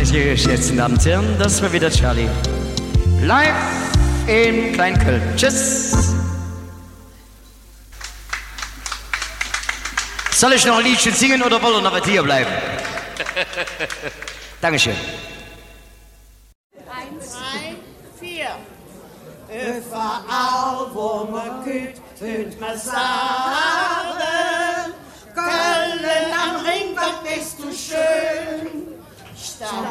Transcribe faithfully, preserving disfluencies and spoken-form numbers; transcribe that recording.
Meine geschätzten Damen und Herren, das war wieder Charlie. Live in Kleinköln. Tschüss. Soll ich noch ein Liedchen singen oder wollen wir noch hier bleiben? Dankeschön. Eins, zwei, vier. Überall, wo man geht, hört man sagen, Köln am Ring, was bist du schön. Stadt